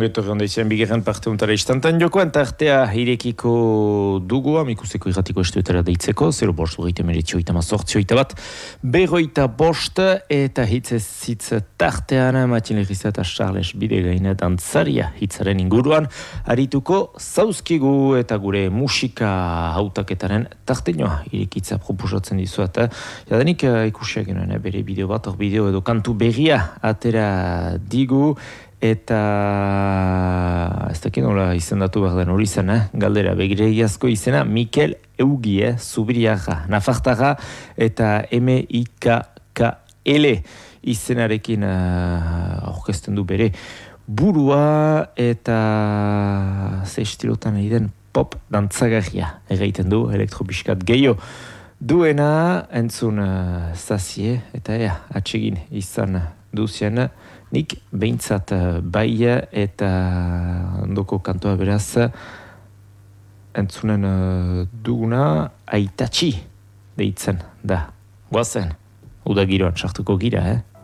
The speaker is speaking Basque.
Ongetor gandeizien bigarren parte untara istantan jokoan, tartea irekiko dugu, amikuseko irratiko estuetara deitzeko, 0-5-8-8-8 berroita bost, eta hitz tartean, Matin Legizia eta Charles Bidegain dantzaria hitzaren inguruan, arituko zauzkigu eta gure musika hautaketaren tarteinoa irekitza proposatzen dizuet. Jadanik ikusiak genuen bere bideo bat, bideo edo kantu berria atera digu, eta ez dakit nola izendatu behar den hori zen, galdera begireiazko izena Mikel Eugie, Zubiriaga, Nafartaga eta M-I-K-K-L izenarekin aurkezten du bere burua eta ze estilotan egiten pop dantzagarria egiten du, elektropiskat gehiago duena entzun zazie eta atsegin izan duzien nik behintzat bai eta ondoko kantoa beraz entzunen duguna aitatxi deitzen da. Guazen, udagiroan sartuko gira,